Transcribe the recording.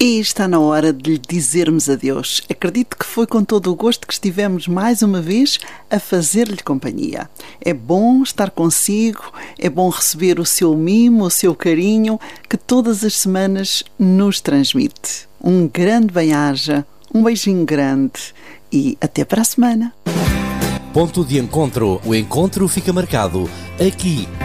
E está na hora de lhe dizermos adeus. Acredito que foi com todo o gosto que estivemos mais uma vez a fazer-lhe companhia. É bom estar consigo, é bom receber o seu mimo, o seu carinho, que todas as semanas nos transmite. Um grande bem-aja, um beijinho grande e até para a semana. Ponto de encontro. O encontro fica marcado aqui